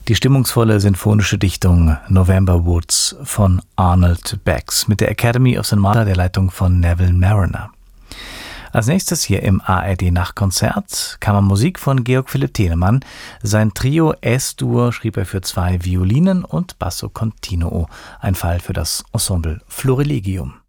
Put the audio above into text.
Die stimmungsvolle sinfonische Dichtung November Woods von Arnold Bax mit der Academy of St. Martha der Leitung von Neville Marriner. Als nächstes hier im ARD-Nachtkonzert Kammermusik von Georg Philipp Telemann. Sein Trio Es-Dur schrieb er für 2 Violinen und Basso Continuo, ein Fall für das Ensemble Florilegium.